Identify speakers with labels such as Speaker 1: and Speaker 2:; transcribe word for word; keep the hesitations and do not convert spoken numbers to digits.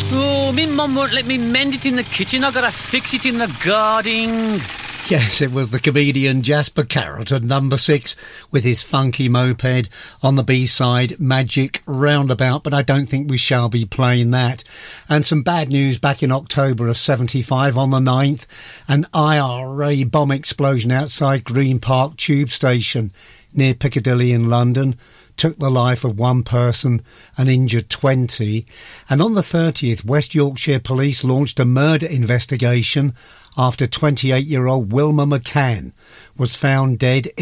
Speaker 1: Oh, me mum won't let me mend it in the kitchen. I gotta fix it in the garden.
Speaker 2: Yes, it was the comedian Jasper Carrott at number six with his funky moped on the B-side, Magic Roundabout, but I don't think we shall be playing that. And some bad news back in October of seventy-five on the ninth, an I R A bomb explosion outside Green Park Tube Station near Piccadilly in London took the life of one person and injured twenty. And on the thirtieth, West Yorkshire Police launched a murder investigation after twenty-eight-year-old Wilma McCann was found dead